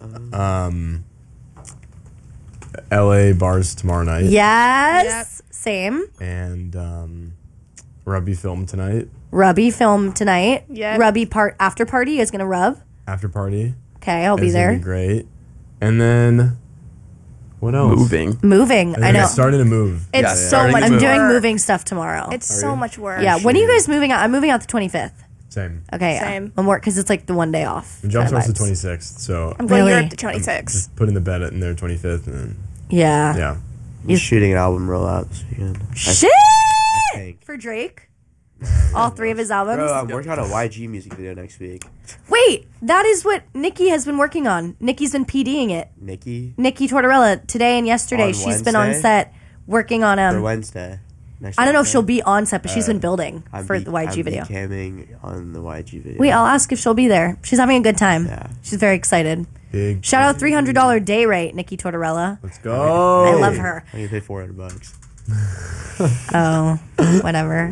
LA bars tomorrow night. Yes. Same. And Rubby film tonight. Rubby film tonight. Yeah. Rubby after party. You guys gonna rub? After party. Okay, I'll be It's there. gonna be great. And then what else? Moving. I know. It's starting to move. It's so much I'm work. doing moving stuff tomorrow. It's so much work. Yeah. When are you guys moving out? I'm moving out the 25th. Same. Okay. Same. I'm work because it's like the one day off. The jump starts the Kinda vibes. 26th, so I'm going Really? Europe the 26th. just putting the bed in there 25th, and then Yeah. He's shooting an album rollout this weekend. Shit! I think. For Drake? All 3 of his albums? Bro, I'm working on a YG music video next week. Wait, that is what Nikki has been working on. Nikki's been PDing it. Nikki? Nikki Tortorella, today and yesterday, On she's been on Wednesday? set working on For Wednesday. Next I don't know if Wednesday? she'll be on set, but she's been building for the YG I'm video. camming on the YG video. Wait, I'll ask if she'll be there. She's having a good time. Yeah. She's very excited. big. Shout out $300 day rate, Nikki Tortorella. Let's go. I love her. I'm gonna pay $400. Oh, whatever.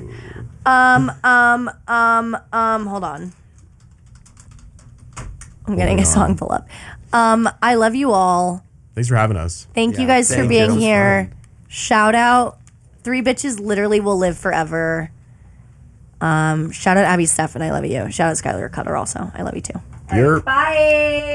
Hold on. I'm getting a song pull up. I love you all. Thanks for having us. Thank you Yeah, guys for thank being you. It was here. Shout out 3 bitches literally will live forever. Shout out Abby Steph and I love you. Shout out Skylar Cutter also. I love you too. You're Bye.